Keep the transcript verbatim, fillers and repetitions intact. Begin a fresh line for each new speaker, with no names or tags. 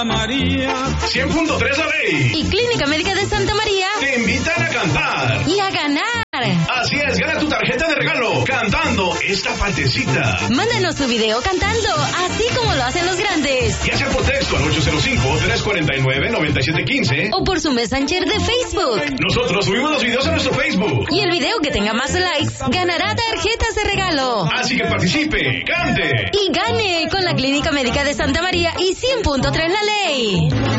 María.
cien punto tres La Ley.
Y Clínica Médica de Santa María
Te invitan a cantar.
y a ganar.
Así es, gana tu tarjeta de regalo cantando esta partecita.
Mándanos tu video cantando, así como lo hacen los grandes.
Ya sea por texto al ocho cero cinco, tres cuatro nueve, nueve siete uno cinco.
O por su Messenger de Facebook.
Nosotros subimos los videos a nuestro Facebook.
Y el video que tenga más likes ganará tarjetas de regalo.
Así que participe, cante
Y gane con la Clínica Médica de Santa María y cien punto tres La Ley.